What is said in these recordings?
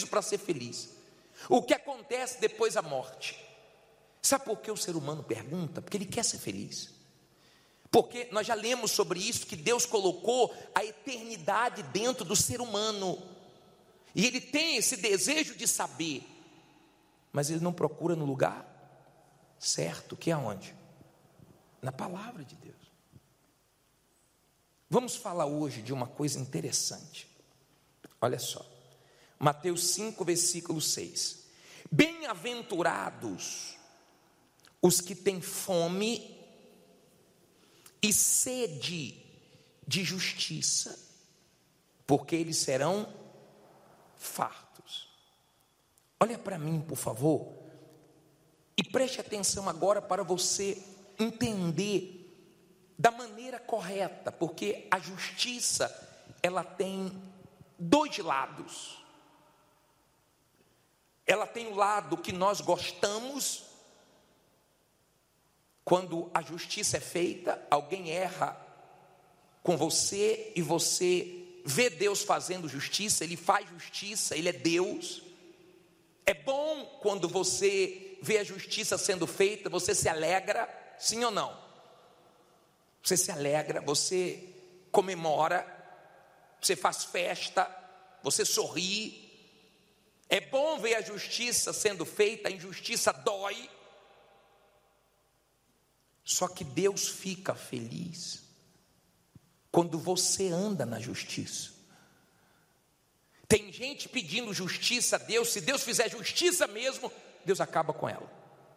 para ser feliz. O que acontece depois da morte? Sabe por que o ser humano pergunta? Porque ele quer ser feliz. Porque nós já lemos sobre isso, que Deus colocou a eternidade dentro do ser humano. E ele tem esse desejo de saber, mas ele não procura no lugar certo, que é aonde? Na palavra de Deus. Vamos falar hoje de uma coisa interessante. Olha só, Mateus 5, versículo 6. Bem-aventurados os que têm fome e sede de justiça, porque eles serão fartos. Olha para mim, por favor, e preste atenção agora para você entender da maneira correta, porque a justiça, ela tem dois lados. Ela tem o lado que nós gostamos. Quando a justiça é feita, alguém erra com você e você vê Deus fazendo justiça, Ele faz justiça, Ele é Deus. É bom quando você vê a justiça sendo feita, você se alegra, sim ou não? Você se alegra, você comemora, você faz festa, você sorri. É bom ver a justiça sendo feita, a injustiça dói. Só que Deus fica feliz quando você anda na justiça. Tem gente pedindo justiça a Deus, se Deus fizer justiça mesmo, Deus acaba com ela.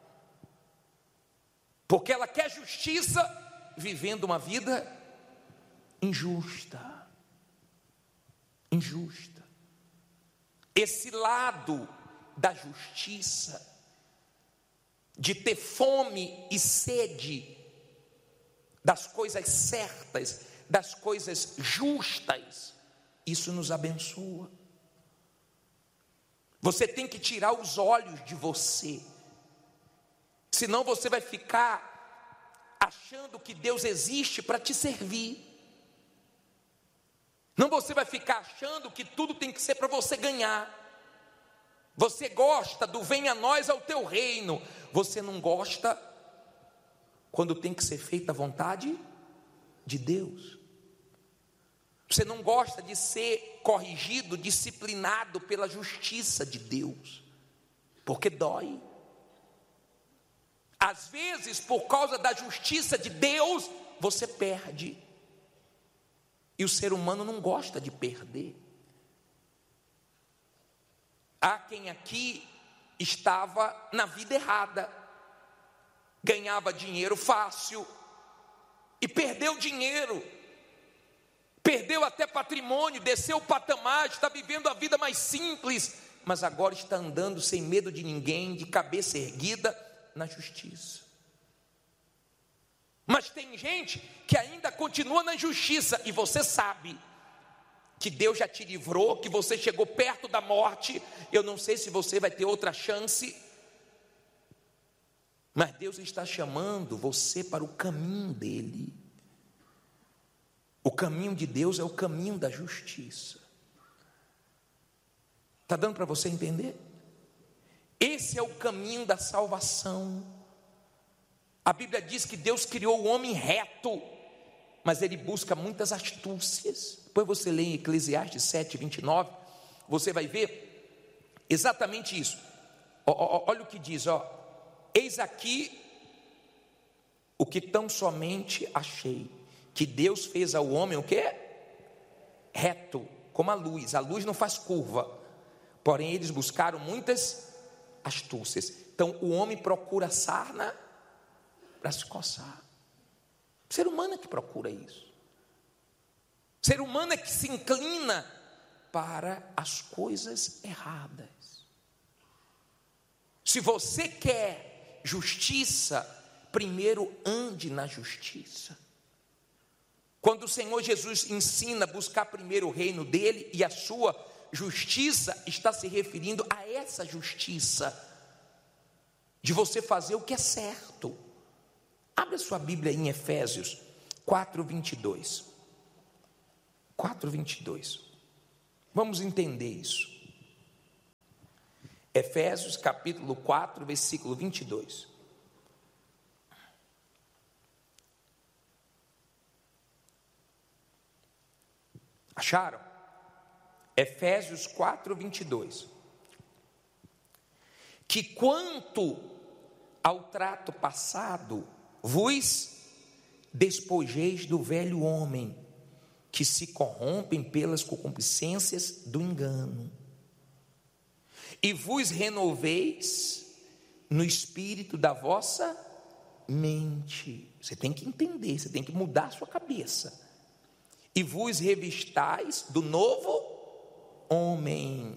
Porque ela quer justiça vivendo uma vida injusta. Injusta. Esse lado da justiça, de ter fome e sede das coisas certas, das coisas justas, isso nos abençoa. Você tem que tirar os olhos de você, senão você vai ficar achando que Deus existe para te servir. Não, você vai ficar achando que tudo tem que ser para você ganhar. Você gosta do venha a nós ao teu reino. Você não gosta quando tem que ser feita a vontade de Deus. Você não gosta de ser corrigido, disciplinado pela justiça de Deus, porque dói. Às vezes, por causa da justiça de Deus, você perde. E o ser humano não gosta de perder. Há quem aqui estava na vida errada, ganhava dinheiro fácil e perdeu dinheiro, perdeu até patrimônio, desceu o patamar, está vivendo a vida mais simples, mas agora está andando sem medo de ninguém, de cabeça erguida na justiça. Mas tem gente que ainda continua na injustiça, e você sabe que Deus já te livrou, que você chegou perto da morte. Eu não sei se você vai ter outra chance, mas Deus está chamando você para o caminho dele. O caminho de Deus é o caminho da justiça. Está dando para você entender? Esse é o caminho da salvação. A Bíblia diz que Deus criou o homem reto, mas ele busca muitas astúcias. Depois você lê em Eclesiastes 7, 29, você vai ver exatamente isso. Olha o que diz, eis aqui o que tão somente achei, que Deus fez ao homem o quê? Reto, como a luz não faz curva, porém eles buscaram muitas astúcias. Então o homem procura sarna para se coçar. O ser humano é que procura isso. O ser humano é que se inclina para as coisas erradas. Se você quer justiça, primeiro ande na justiça. Quando o Senhor Jesus ensina a buscar primeiro o reino dele e a sua justiça, está se referindo a essa justiça de você fazer o que é certo. Abra sua Bíblia em Efésios 4:22. 4:22. Vamos entender isso. Efésios capítulo 4, versículo 22. Acharam? Efésios 4, 22. Que quanto ao trato passado, vos despojeis do velho homem, que se corrompem pelas concupiscências do engano, e vos renoveis no espírito da vossa mente. Você tem que entender, você tem que mudar a sua cabeça. E vos revistais do novo homem,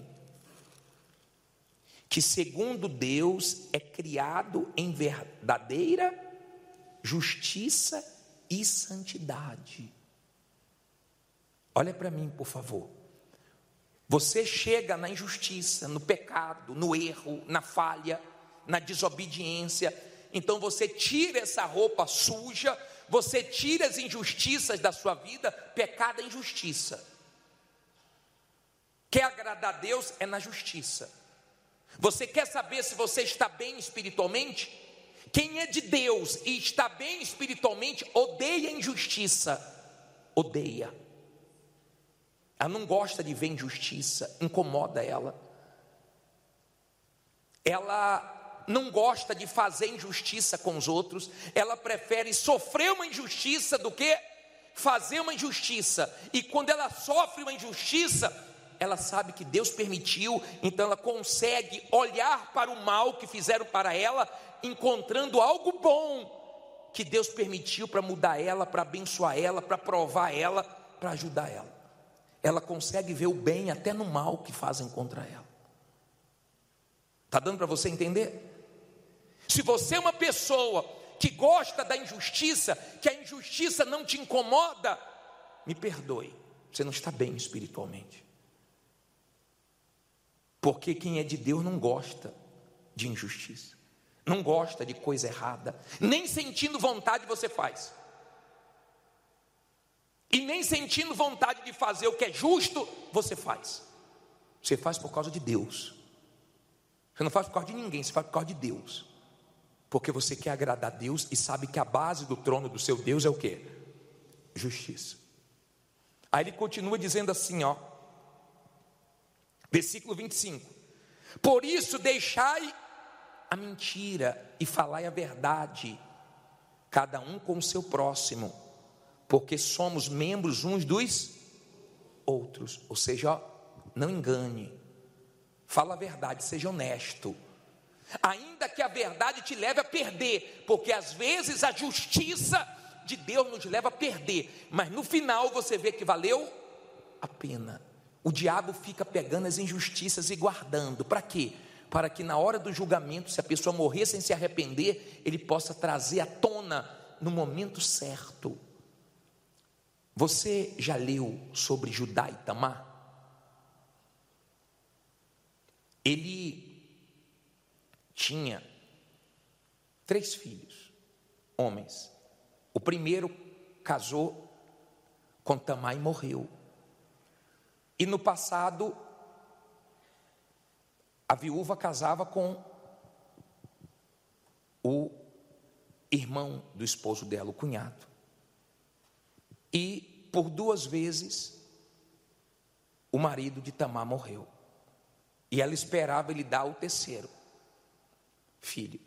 que segundo Deus é criado em verdadeira justiça e santidade. Olha para mim, por favor. Você chega na injustiça, no pecado, no erro, na falha, na desobediência. Então você tira essa roupa suja, você tira as injustiças da sua vida. Pecado é injustiça. Quer agradar a Deus é na justiça. Você quer saber se você está bem espiritualmente? Quem é de Deus e está bem espiritualmente odeia a injustiça. Odeia. Ela não gosta de ver injustiça, incomoda ela. Ela não gosta de fazer injustiça com os outros. Ela prefere sofrer uma injustiça do que fazer uma injustiça. E quando ela sofre uma injustiça, ela sabe que Deus permitiu, então ela consegue olhar para o mal que fizeram para ela, encontrando algo bom que Deus permitiu para mudar ela, para abençoar ela, para provar ela, para ajudar ela. Ela consegue ver o bem até no mal que fazem contra ela. Está dando para você entender? Se você é uma pessoa que gosta da injustiça, que a injustiça não te incomoda, me perdoe, você não está bem espiritualmente. Porque quem é de Deus não gosta de injustiça, não gosta de coisa errada, nem sentindo vontade você faz. E nem sentindo vontade de fazer o que é justo, você faz. Você faz por causa de Deus. Você não faz por causa de ninguém, você faz por causa de Deus. Porque você quer agradar a Deus e sabe que a base do trono do seu Deus é o quê? Justiça. Aí ele continua dizendo assim, ó, versículo 25. Por isso deixai a mentira e falai a verdade, cada um com o seu próximo, porque somos membros uns dos outros. Ou seja, ó, não engane, fala a verdade, seja honesto, ainda que a verdade te leve a perder, porque às vezes a justiça de Deus nos leva a perder, mas no final você vê que valeu a pena. O diabo fica pegando as injustiças e guardando, para quê? Para que na hora do julgamento, se a pessoa morrer sem se arrepender, ele possa trazer à tona no momento certo. Você já leu sobre Judá e Tamar? Ele tinha 3 filhos, homens. O primeiro casou com Tamar e morreu. E no passado, a viúva casava com o irmão do esposo dela, o cunhado. E por 2 vezes o marido de Tamar morreu. E ela esperava ele dar o 3º filho.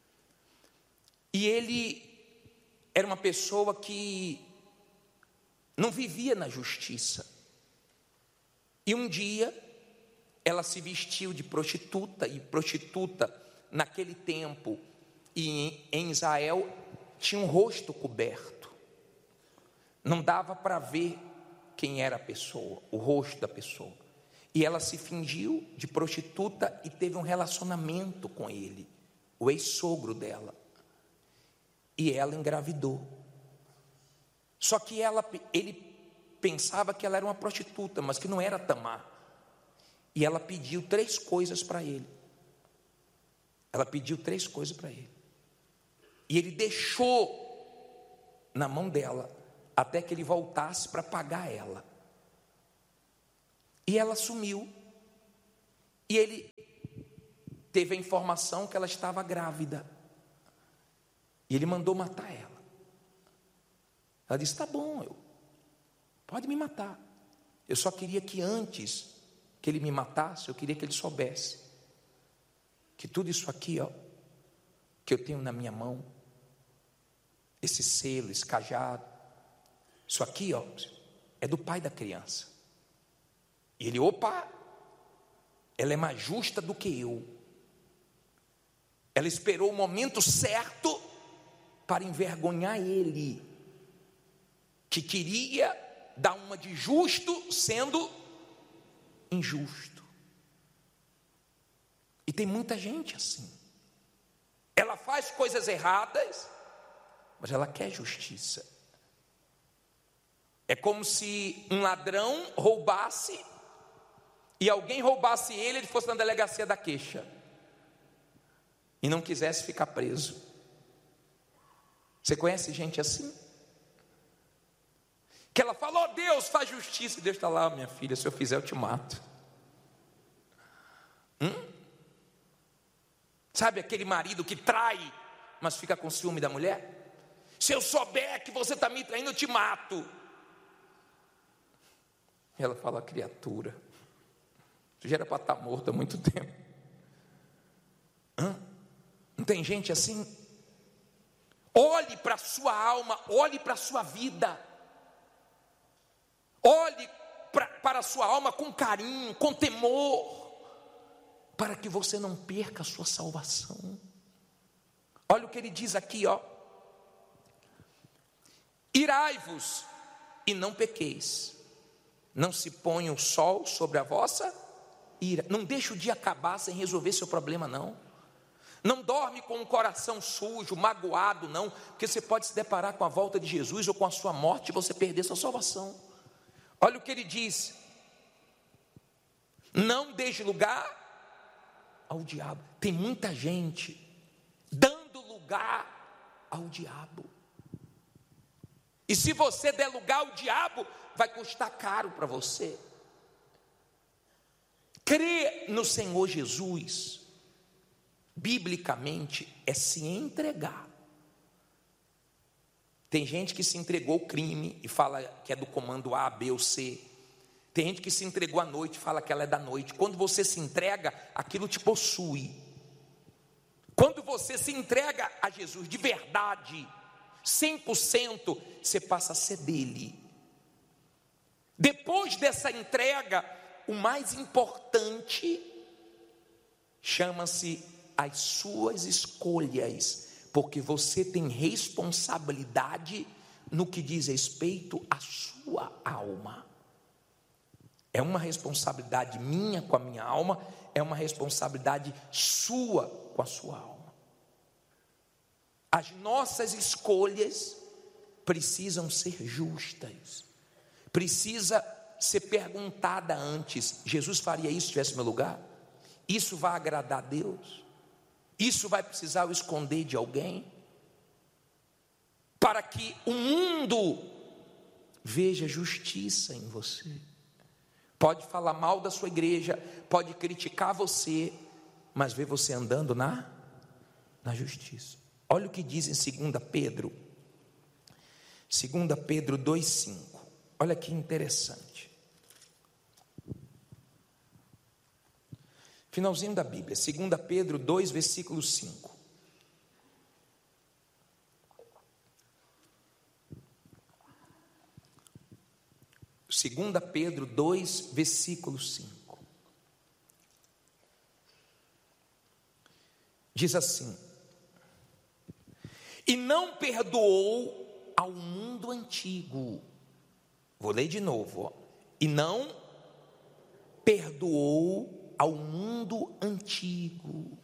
E ele era uma pessoa que não vivia na justiça. E um dia ela se vestiu de prostituta, e prostituta naquele tempo e em Israel tinha um rosto coberto. Não dava para ver quem era a pessoa, o rosto da pessoa. E ela se fingiu de prostituta e teve um relacionamento com ele, o ex-sogro dela. E ela engravidou. Só que ele pensava que ela era uma prostituta, mas que não era Tamar. E ela pediu 3 coisas para ele. Ela pediu 3 coisas para ele. E ele deixou na mão dela até que ele voltasse para pagar ela. E ela sumiu. E ele teve a informação que ela estava grávida. E ele mandou matar ela. Ela disse: tá bom, pode me matar. Eu só queria que antes que ele me matasse, eu queria que ele soubesse que tudo isso aqui, que eu tenho na minha mão, esse selo, esse cajado, isso aqui, é do pai da criança. E ele: opa, ela é mais justa do que eu. Ela esperou o momento certo para envergonhar ele, que queria dar uma de justo sendo injusto. E tem muita gente assim. Ela faz coisas erradas, mas ela quer justiça. É como se um ladrão roubasse e alguém roubasse ele fosse na delegacia da queixa e não quisesse ficar preso. Você conhece gente assim? Que ela fala: oh, Deus, faz justiça. E Deus está lá: minha filha, se eu fizer eu te mato. Sabe aquele marido que trai, mas fica com ciúme da mulher? Se eu souber que você está me traindo, eu te mato. E ela fala: criatura, tu já era para estar morto há muito tempo. Não tem gente assim? Olhe para a sua alma, olhe para a sua vida. Olhe para a sua alma com carinho, com temor, para que você não perca a sua salvação. Olha o que ele diz aqui, irai-vos e não pequeis, não se ponha o sol sobre a vossa ira. Não deixe o dia acabar sem resolver seu problema, não. Não dorme com o coração sujo, magoado, não, porque você pode se deparar com a volta de Jesus ou com a sua morte e você perder sua salvação. Olha o que ele diz: não deixe lugar ao diabo. Tem muita gente dando lugar ao diabo. E se você der lugar ao diabo, vai custar caro para você. Crer no Senhor Jesus, biblicamente, é se entregar. Tem gente que se entregou ao crime e fala que é do comando A, B ou C. Tem gente que se entregou à noite e fala que ela é da noite. Quando você se entrega, aquilo te possui. Quando você se entrega a Jesus de verdade, 100%, você passa a ser dele. Depois dessa entrega, o mais importante chama-se as suas escolhas, porque você tem responsabilidade no que diz respeito à sua alma. É uma responsabilidade minha com a minha alma, é uma responsabilidade sua com a sua alma. As nossas escolhas precisam ser justas, precisa ser perguntada antes: Jesus faria isso se estivesse no meu lugar? Isso vai agradar a Deus? Isso vai precisar eu esconder de alguém? Para que o mundo veja justiça em você. Pode falar mal da sua igreja, pode criticar você, mas vê você andando na justiça. Olha o que diz em 2 Pedro 2,5. Olha que interessante. Finalzinho da Bíblia, 2 Pedro 2, versículo 5. Segunda Pedro 2, versículo 5. Diz assim: e não perdoou ao mundo antigo. Vou ler de novo. E não perdoou ao mundo antigo,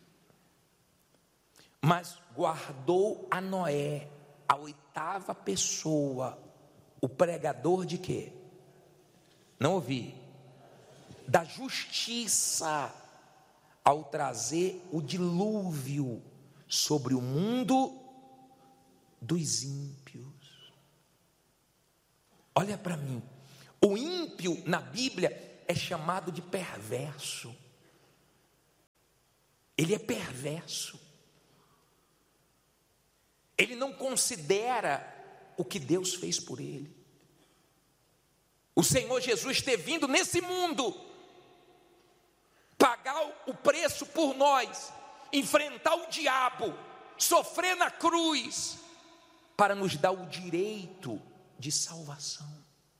mas guardou a Noé, a 8ª pessoa, o pregador de quê? Não ouvi. Da justiça, ao trazer o dilúvio sobre o mundo dos ímpios. Olha para mim, o ímpio na Bíblia é chamado de perverso. ele é perverso. Ele não considera o que Deus fez por ele. O Senhor Jesus ter vindo nesse mundo, pagar o preço por nós, enfrentar o diabo, sofrer na cruz, para nos dar o direito de salvação.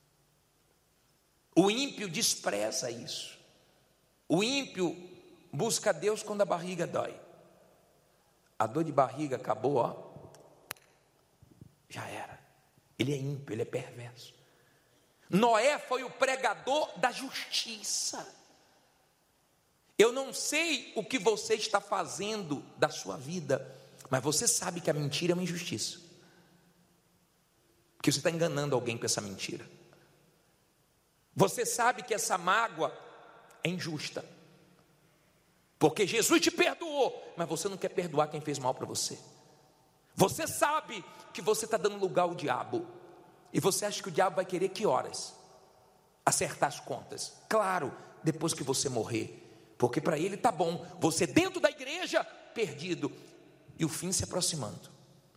O ímpio despreza isso. O ímpio busca Deus quando a barriga dói. A dor de barriga acabou, ó, já era. Ele é ímpio, ele é perverso. Noé foi o pregador da justiça. Eu não sei o que você está fazendo da sua vida, mas você sabe que a mentira é uma injustiça, que você está enganando alguém com essa mentira. Você sabe que essa mágoa é injusta, porque Jesus te perdoou, mas você não quer perdoar quem fez mal para você. Você sabe que você está dando lugar ao diabo, e você acha que o diabo vai querer que horas? Acertar as contas. Claro, depois que você morrer, porque para ele está bom, você dentro da igreja, perdido, e o fim se aproximando.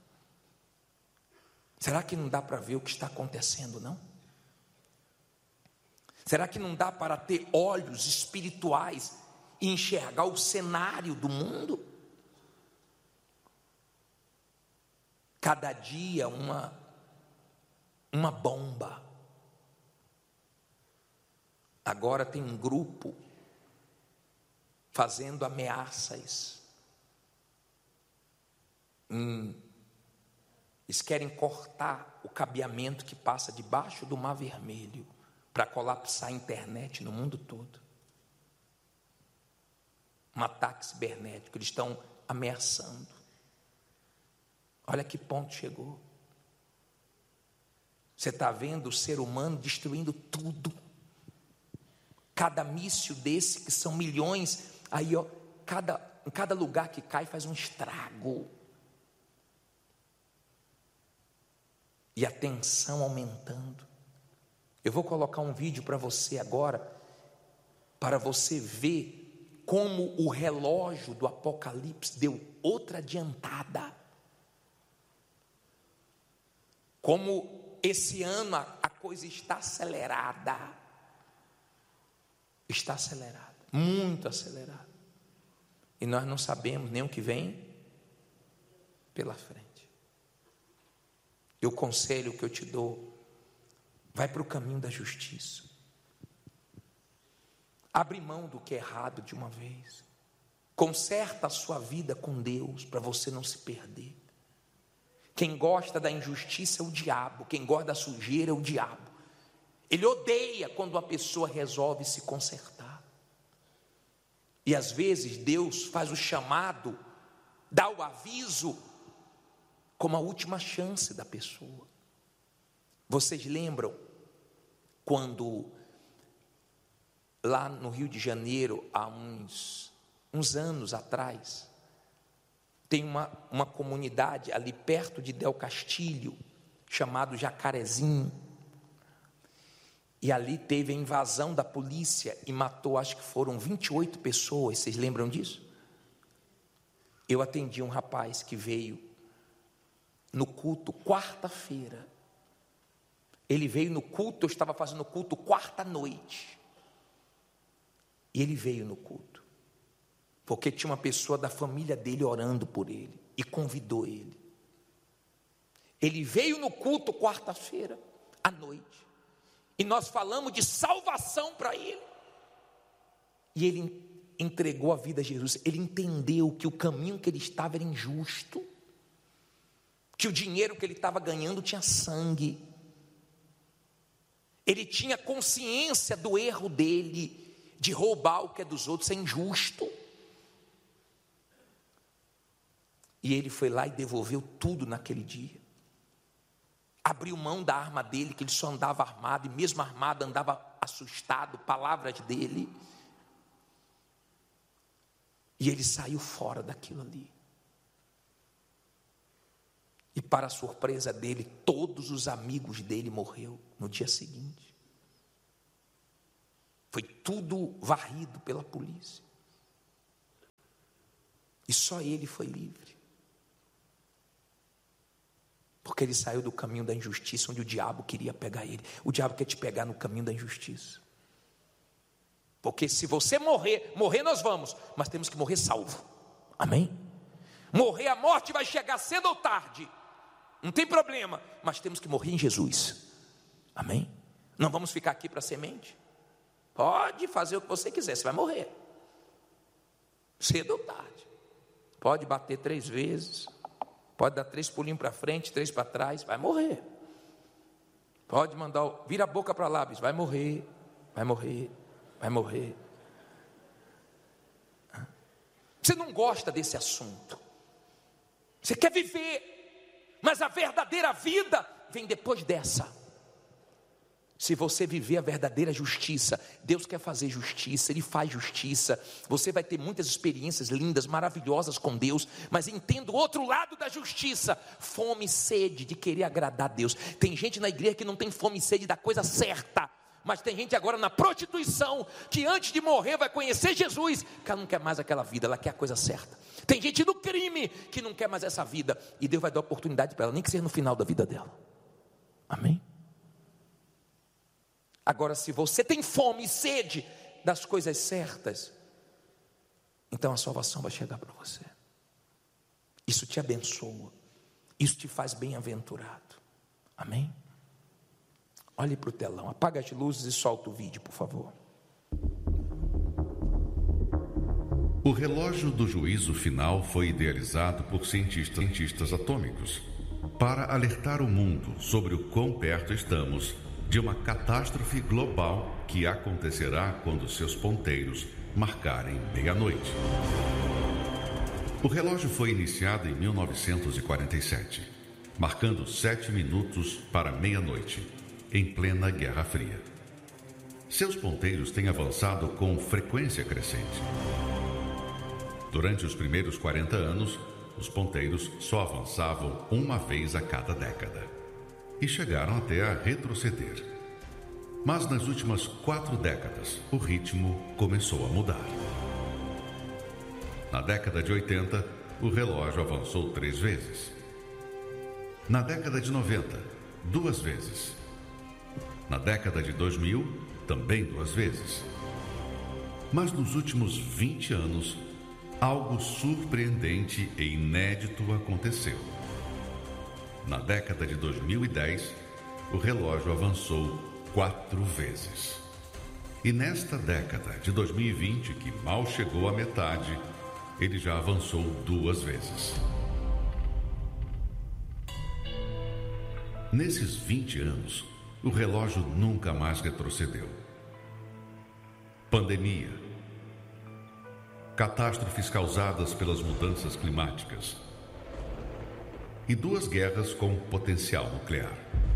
Será que não dá para ver o que está acontecendo, não? Será que não dá para ter olhos espirituais e enxergar o cenário do mundo? Cada dia uma bomba. Agora tem um grupo fazendo ameaças. Eles querem cortar o cabeamento que passa debaixo do Mar Vermelho para colapsar a internet no mundo todo. Um ataque cibernético, eles estão ameaçando. Olha que ponto chegou. Você está vendo o ser humano destruindo tudo. Cada míssil desse, que são milhões, aí ó, em cada lugar que cai faz um estrago. E a tensão aumentando. Eu vou colocar um vídeo para você agora, para você ver como o relógio do Apocalipse deu outra adiantada. Como esse ano a coisa está acelerada. Está acelerada, muito acelerada. E nós não sabemos nem o que vem pela frente. E o conselho que eu te dou, vai para o caminho da justiça. Abre mão do que é errado de uma vez. Conserta a sua vida com Deus, para você não se perder. Quem gosta da injustiça é o diabo. Quem gosta da sujeira é o diabo. Ele odeia quando uma pessoa resolve se consertar. E às vezes Deus faz o chamado, dá o aviso, como a última chance da pessoa. Vocês lembram quando lá no Rio de Janeiro, há uns anos atrás, tem uma comunidade ali perto de Del Castilho, chamado Jacarezinho, e ali teve a invasão da polícia e matou, acho que foram 28 pessoas, vocês lembram disso? Eu atendi um rapaz que veio no culto quarta-feira. Ele veio no culto, eu estava fazendo culto quarta-noite. E ele veio no culto, porque tinha uma pessoa da família dele orando por ele, e convidou ele. Ele veio no culto quarta-feira, à noite, e nós falamos de salvação para ele, e ele entregou a vida a Jesus. Ele entendeu que o caminho que ele estava era injusto, que o dinheiro que ele estava ganhando tinha sangue. Ele tinha consciência do erro dele, de roubar o que é dos outros, é injusto. E ele foi lá e devolveu tudo naquele dia. Abriu mão da arma dele, que ele só andava armado, e mesmo armado andava assustado, palavras dele. E ele saiu fora daquilo ali. E para a surpresa dele, todos os amigos dele morreram no dia seguinte. Foi tudo varrido pela polícia. E só ele foi livre. Porque ele saiu do caminho da injustiça, onde o diabo queria pegar ele. O diabo quer te pegar no caminho da injustiça. Porque se você morrer nós vamos, mas temos que morrer salvo. Amém? Morrer, a morte vai chegar cedo ou tarde, não tem problema, mas temos que morrer em Jesus. Amém? Não vamos ficar aqui para semente. Pode fazer o que você quiser, você vai morrer cedo ou tarde. Pode bater 3 vezes, pode dar 3 pulinhos para frente, 3 para trás, vai morrer. Pode mandar, vira a boca para lá, vai morrer, vai morrer, vai morrer. Você não gosta desse assunto, você quer viver, mas a verdadeira vida vem depois dessa. Se você viver a verdadeira justiça, Deus quer fazer justiça, Ele faz justiça. Você vai ter muitas experiências lindas, maravilhosas com Deus, mas entenda o outro lado da justiça: fome e sede de querer agradar a Deus. Tem gente na igreja que não tem fome e sede da coisa certa, mas tem gente agora na prostituição, que antes de morrer vai conhecer Jesus, que ela não quer mais aquela vida, ela quer a coisa certa. Tem gente no crime que não quer mais essa vida, e Deus vai dar oportunidade para ela, nem que seja no final da vida dela. Amém? Agora, se você tem fome e sede das coisas certas, então a salvação vai chegar para você. Isso te abençoa, isso te faz bem-aventurado. Amém? Olhe para o telão, apaga as luzes e solta o vídeo, por favor. O relógio do juízo final foi idealizado por cientistas atômicos para alertar o mundo sobre o quão perto estamos de uma catástrofe global que acontecerá quando seus ponteiros marcarem meia-noite. O relógio foi iniciado em 1947, marcando 7 minutos para meia-noite, em plena Guerra Fria. Seus ponteiros têm avançado com frequência crescente. Durante os primeiros 40 anos, os ponteiros só avançavam uma vez a cada década e chegaram até a retroceder. Mas nas últimas 4 décadas, o ritmo começou a mudar. Na década de 80, o relógio avançou 3 vezes. Na década de 90, 2 vezes. Na década de 2000, também 2 vezes. Mas nos últimos 20 anos, algo surpreendente e inédito aconteceu. Na década de 2010, o relógio avançou 4 vezes. E nesta década de 2020, que mal chegou à metade, ele já avançou 2 vezes. Nesses 20 anos, o relógio nunca mais retrocedeu. Pandemia, catástrofes causadas pelas mudanças climáticas e 2 guerras com potencial nuclear.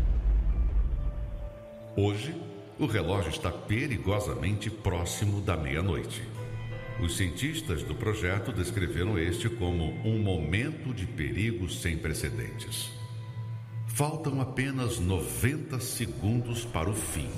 Hoje, o relógio está perigosamente próximo da meia-noite. Os cientistas do projeto descreveram este como um momento de perigo sem precedentes. Faltam apenas 90 segundos para o fim.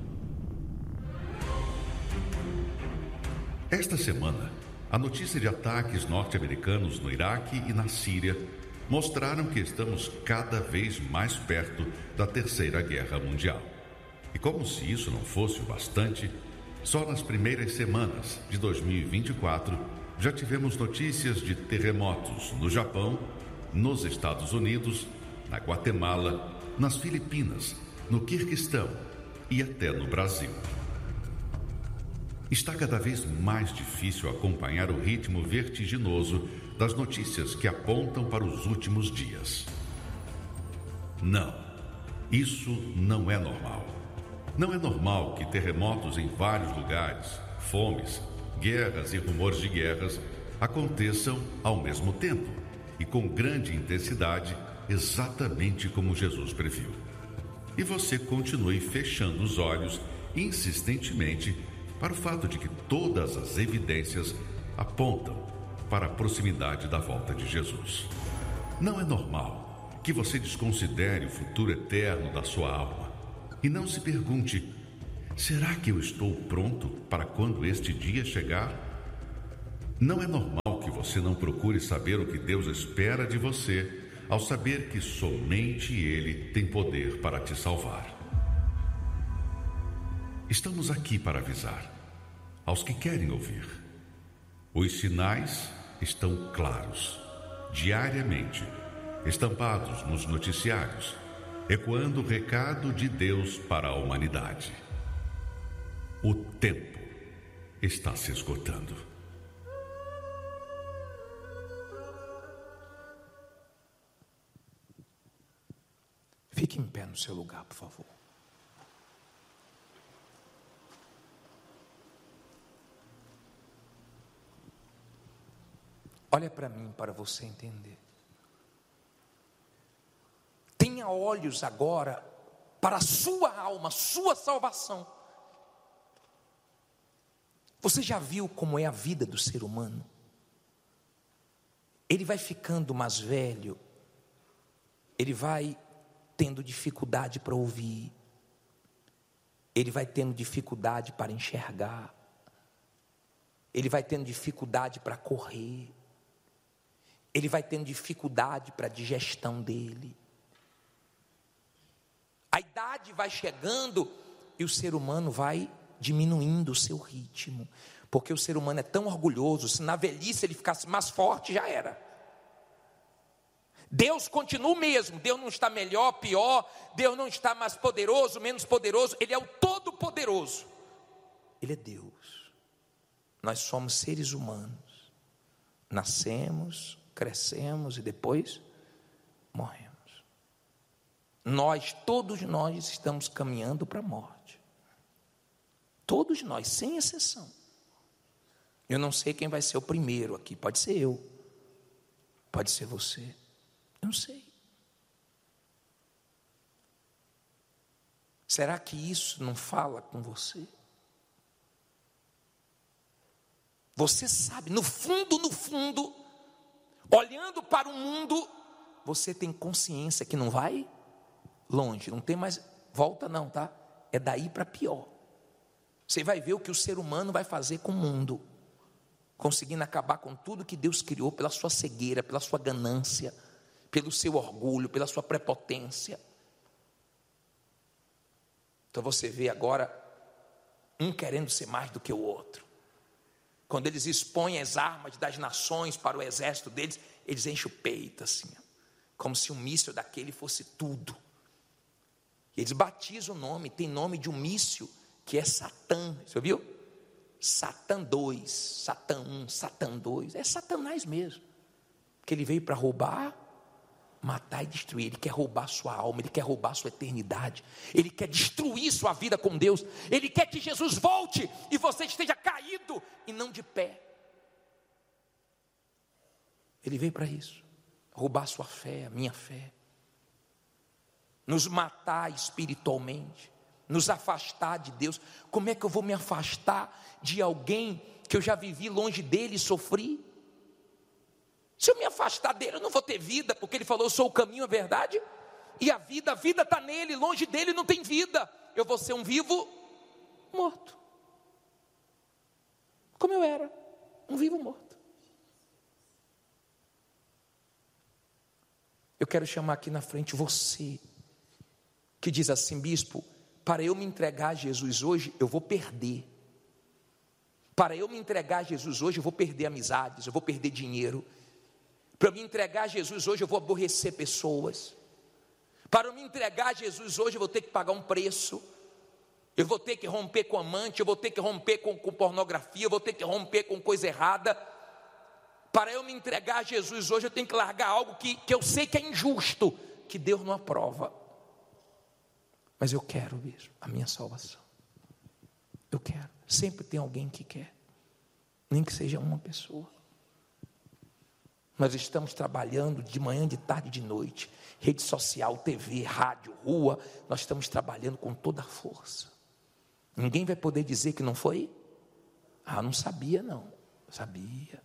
Esta semana, a notícia de ataques norte-americanos no Iraque e na Síria mostraram que estamos cada vez mais perto da Terceira Guerra Mundial. E como se isso não fosse o bastante, só nas primeiras semanas de 2024 já tivemos notícias de terremotos no Japão, nos Estados Unidos, na Guatemala, nas Filipinas, no Quirguistão e até no Brasil. Está cada vez mais difícil acompanhar o ritmo vertiginoso das notícias que apontam para os últimos dias. Não, isso não é normal. Não é normal que terremotos em vários lugares, fomes, guerras e rumores de guerras aconteçam ao mesmo tempo e com grande intensidade, exatamente como Jesus previu. E você continue fechando os olhos insistentemente para o fato de que todas as evidências apontam para a proximidade da volta de Jesus. Não é normal que você desconsidere o futuro eterno da sua alma e não se pergunte: será que eu estou pronto para quando este dia chegar? Não é normal que você não procure saber o que Deus espera de você, ao saber que somente Ele tem poder para te salvar. Estamos aqui para avisar aos que querem ouvir. Os sinais estão claros, diariamente, estampados nos noticiários, ecoando o recado de Deus para a humanidade. O tempo está se esgotando. Fique em pé no seu lugar, por favor. Olha para mim, para você entender. Tenha olhos agora para a sua alma, sua salvação. Você já viu como é a vida do ser humano? Ele vai ficando mais velho, ele vai tendo dificuldade para ouvir, ele vai tendo dificuldade para enxergar, ele vai tendo dificuldade para correr, ele vai tendo dificuldade para a digestão dele. A idade vai chegando e o ser humano vai diminuindo o seu ritmo, porque o ser humano é tão orgulhoso. Se na velhice ele ficasse mais forte, já era. Deus continua o mesmo, Deus não está melhor, pior, Deus não está mais poderoso, menos poderoso, Ele é o Todo-Poderoso, Ele é Deus. Nós somos seres humanos, nascemos, crescemos e depois morremos. Todos nós estamos caminhando para a morte. Todos nós, sem exceção. Eu não sei quem vai ser o primeiro aqui, pode ser eu, pode ser você, eu não sei. Será que isso não fala com você? Você sabe, no fundo, olhando para o mundo, você tem consciência que não vai longe, não tem mais volta não, tá? É daí para pior. Você vai ver o que o ser humano vai fazer com o mundo, conseguindo acabar com tudo que Deus criou pela sua cegueira, pela sua ganância, pelo seu orgulho, pela sua prepotência. Então você vê agora um querendo ser mais do que o outro. Quando eles expõem as armas das nações para o exército deles, eles enchem o peito assim, como se um míssil daquele fosse tudo. Eles batizam o nome, tem nome de um míssil que é Satã, você ouviu? Satã 2, Satã 1, Satã 2, é Satanás mesmo, que ele veio para roubar, matar e destruir. Ele quer roubar sua alma, ele quer roubar sua eternidade, ele quer destruir sua vida com Deus, ele quer que Jesus volte e você esteja caído e não de pé. Ele veio para isso, roubar sua fé, a minha fé, nos matar espiritualmente, nos afastar de Deus. Como é que eu vou me afastar de alguém que eu já vivi longe dele e sofri? Se eu me afastar dele, eu não vou ter vida, porque ele falou: eu sou o caminho, a verdade e a vida está nele, longe dele não tem vida. Eu vou ser um vivo morto, como eu era, um vivo morto. Eu quero chamar aqui na frente você, que diz assim: bispo, para eu me entregar a Jesus hoje, eu vou perder. Para eu me entregar a Jesus hoje, eu vou perder amizades, eu vou perder dinheiro. Para eu me entregar a Jesus hoje, eu vou aborrecer pessoas. Para eu me entregar a Jesus hoje, eu vou ter que pagar um preço. Eu vou ter que romper com amante, eu vou ter que romper com pornografia, eu vou ter que romper com coisa errada. Para eu me entregar a Jesus hoje, eu tenho que largar algo que eu sei que é injusto, que Deus não aprova. Mas eu quero, mesmo, a minha salvação. Eu quero. Sempre tem alguém que quer, nem que seja uma pessoa. Nós estamos trabalhando de manhã, de tarde, de noite. Rede social, TV, rádio, rua. Nós estamos trabalhando com toda a força. Ninguém vai poder dizer que não foi? Ah, não sabia não. Sabia.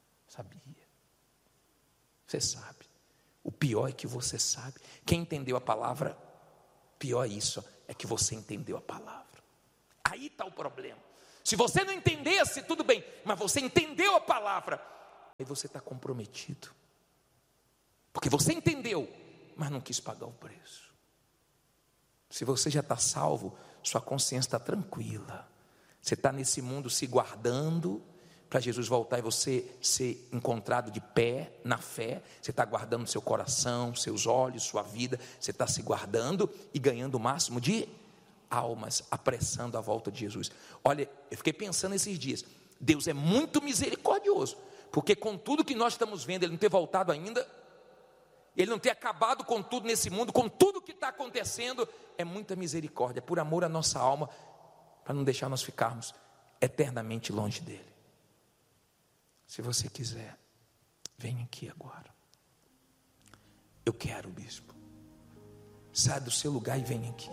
Você sabe. O pior é que você sabe. Quem entendeu a palavra, pior é isso, é que você entendeu a palavra. Aí está o problema. Se você não entendesse, tudo bem, mas você entendeu a palavra, Aí você está comprometido. Porque você entendeu, mas não quis pagar o preço. Se você já está salvo, sua consciência está tranquila. Você está nesse mundo se guardando para Jesus voltar e você ser encontrado de pé, na fé. Você está guardando seu coração, seus olhos, sua vida. Você está se guardando e ganhando o máximo de almas, apressando a volta de Jesus. Olha, eu fiquei pensando esses dias. Deus é muito misericordioso, porque com tudo que nós estamos vendo, Ele não ter voltado ainda, Ele não ter acabado com tudo nesse mundo, com tudo que está acontecendo, é muita misericórdia, por amor à nossa alma, para não deixar nós ficarmos eternamente longe dEle. Se você quiser, vem aqui agora. Eu quero, bispo. Sai do seu lugar e vem aqui.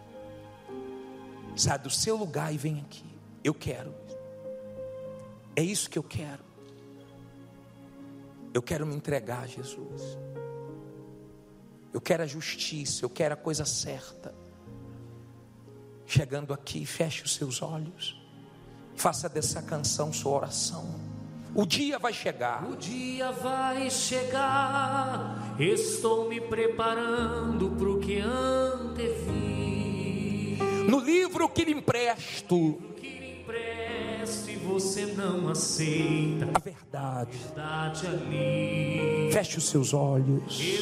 Sai do seu lugar e vem aqui. Eu quero. É isso que eu quero. Eu quero me entregar a Jesus. Eu quero a justiça, eu quero a coisa certa. Chegando aqui, feche os seus olhos. Faça dessa canção sua oração. O dia vai chegar. O dia vai chegar. Estou me preparando para o que antevi. No livro que lhe empresto, e você não aceita a verdade. Ali. Feche os seus olhos.